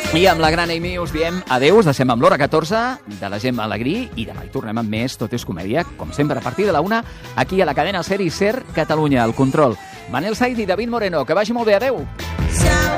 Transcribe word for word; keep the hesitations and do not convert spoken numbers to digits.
I amb la gran Amy us diem adeu, us deixem amb l'hora catorze de la Gemma Alegrí i demà hi tornem amb més Tot és comèdia, com sempre a partir de la una, aquí a la cadena Ser i Ser Catalunya, al control. Manel Saiz i David Moreno, que vagi molt bé, adeu.